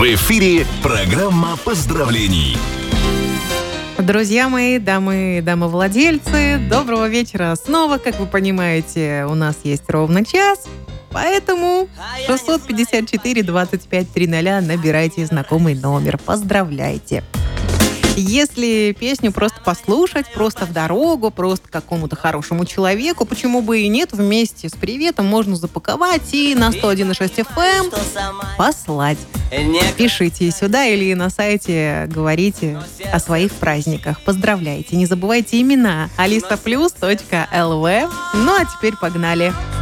В эфире программа поздравлений. Друзья мои, дамы-владельцы, доброго вечера. Снова, как вы понимаете, у нас есть ровно час, поэтому 654-25-00 набирайте знакомый номер. Поздравляйте. Если песню просто послушать, просто в дорогу, просто какому-то хорошему человеку, почему бы и нет, вместе с приветом можно запаковать и на 101.6 FM послать. Пишите сюда или на сайте говорите о своих праздниках. Поздравляйте. Не забывайте имена alisaplus.lv. Ну а теперь погнали.